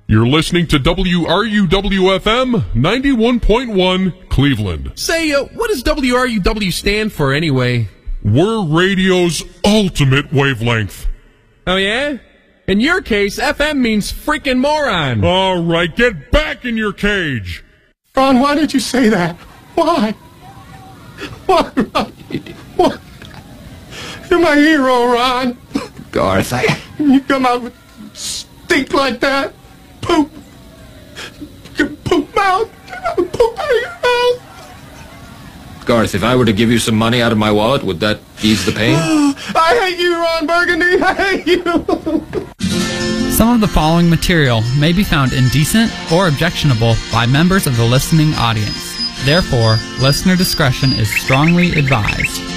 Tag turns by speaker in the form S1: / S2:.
S1: You're listening to WRUW-FM 91.1 Cleveland.
S2: Say, what does WRUW stand for anyway?
S1: We're radio's ultimate wavelength.
S2: Oh, yeah? In your case, FM means freaking moron.
S1: All right, get back in your cage.
S3: Ron, why did you say that? Why? Why, Ron? Why? You're my hero, Ron.
S4: Garth,
S3: You come out with stink like that? Poop. Poop out. Poop out of your mouth.
S4: Garth, if I were to give you some money out of my wallet, would that ease the pain?
S3: I hate you, Ron Burgundy. I hate you.
S5: Some of the following material may be found indecent or objectionable by members of the listening audience. Therefore, listener discretion is strongly advised.